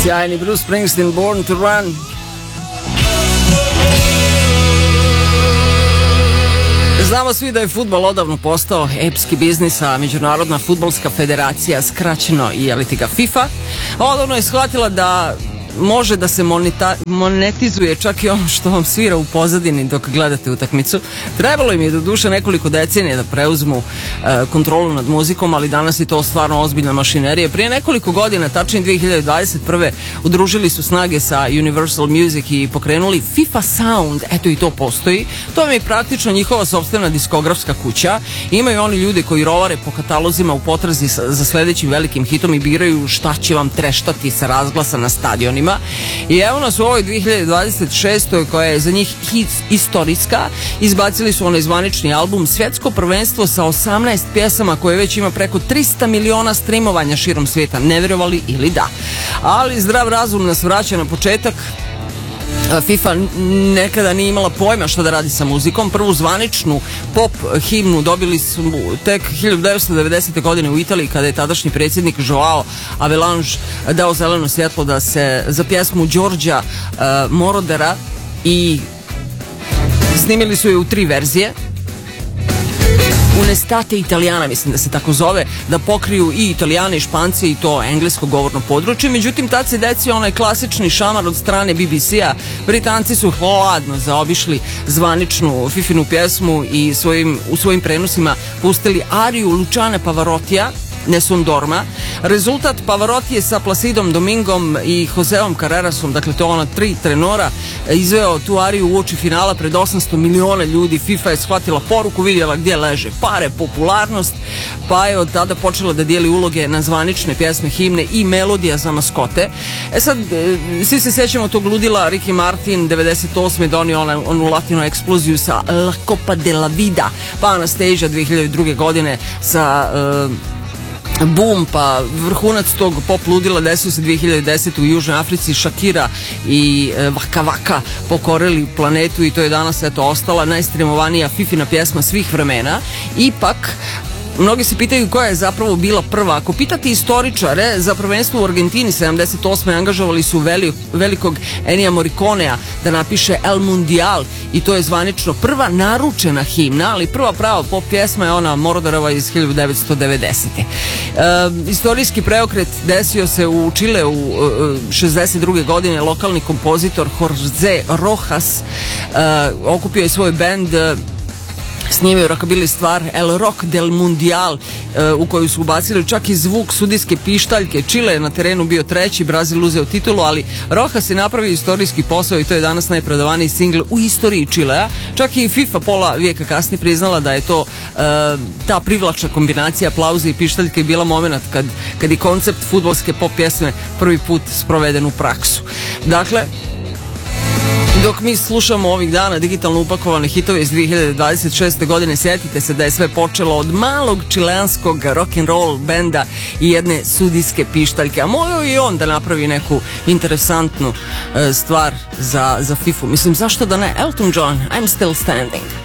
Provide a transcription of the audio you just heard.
Sjajni Bruce Springsteen, Born to Run. Znamo svi da je fudbal odavno postao epski biznis, a Međunarodna fudbalska federacija, skraćeno i ga FIFA, odavno je shvatila da može da se monetizuje čak i ono što vam svira u pozadini dok gledate utakmicu. Trebalo im je do duše nekoliko decenija da preuzmu kontrolu nad muzikom, ali danas je to stvarno ozbiljna mašinerija. Prije nekoliko godina, tačnije 2021. udružili su snage sa Universal Music i pokrenuli FIFA Sound. Eto, i to postoji. To vam je praktično njihova sopstvena diskografska kuća. Imaju oni ljudi koji rovare po katalozima u potrazi za sledećim velikim hitom i biraju šta će vam treštati sa razglasa na stadionima. I evo nas u ovoj 2026. koja je za njih istorijska. Izbacili su onaj zvanični album Svjetsko prvenstvo sa 18 pjesama koje već ima preko 300 miliona streamovanja širom svijeta. Ne vjerovali ili da? Ali zdrav razum nas vraća na početak. FIFA nekada nije imala pojma što da radi sa muzikom. Prvu zvaničnu pop himnu dobili su tek 1990. godine u Italiji, kada je tadašnji predsjednik Joao Havelange dao zeleno svjetlo da se za pjesmu Đorđa Morodera, i snimili su je u 3 verzije. Unestate Italijana, mislim da se tako zove, da pokriju i Italijane i Španci i to englesko govorno područje. Međutim, tad se desio onaj klasični šamar od strane BBC-a. Britanci su hladno zaobišli zvaničnu Fifinu pjesmu i u svojim prenosima pustili ariju Luciana Pavarotija, Nessun Dorma. Rezultat: Pavarotti je sa Placidom Domingom i Joseom Carrerasom, dakle to ona 3 tenora, izveo tu ariju uoči finala pred 800 miliona ljudi. FIFA je shvatila poruku, vidjela gdje leže pare, popularnost, pa je od tada počela da dijeli uloge na zvanične pjesme, himne i melodija za maskote. Sad, svi se sjećamo tog ludila. Ricky Martin 98. donio onu latinu eksploziju sa La Copa de la Vida, pa Anastasia 2002. godine sa Boom, pa vrhunac tog pop ludila desio se 2010. u Južnoj Africi. Shakira i Waka Waka pokorili planetu i to je danas eto ostala najstreamovanija Fifina pjesma svih vremena. Ipak, mnogi se pitaju koja je zapravo bila prva. Ako pitate istoričare, za prvenstvo u Argentini 78. angažovali su velikog Ennija Morriconea da napiše El Mundial i to je zvanično prva naručena himna, ali prva prava pop pjesma je ona Moroderova iz 1990. Istorijski preokret desio se u Čileu 62. godine. Lokalni kompozitor Jose Rojas okupio je svoj bend, snimio rockabilly stvar El Rock del Mundial, u koju su ubacili čak i zvuk sudijske pištaljke. Čile je na terenu bio 3., Brazil uzeo titulu, ali Rojas je napravio istorijski posao i to je danas najprodavaniji singl u istoriji Čilea. Čak i FIFA pola vijeka kasnije priznala da je to ta privlačna kombinacija aplauza i pištaljke bila moment kad je koncept fudbalske pop pjesme prvi put sproveden u praksu. Dakle, dok mi slušamo ovih dana digitalno upakovane hitove iz 2026. godine, sjetite se da je sve počelo od malog čileanskog rock'n'roll benda i jedne sudijske pištaljke. A mogao i on da napravi neku interesantnu stvar za FIFA. Mislim, zašto da ne? Elton John, I'm Still Standing.